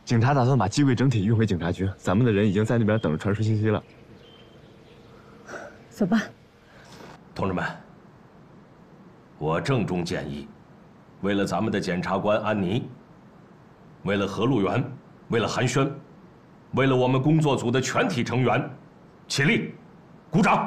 警察打算把机柜整体运回警察局，咱们的人已经在那边等着传输信息了。 走吧。 同志们，我郑重建议，为了咱们的检察官安妮，为了何路源，为了韩轩，为了我们工作组的全体成员，起立，鼓掌。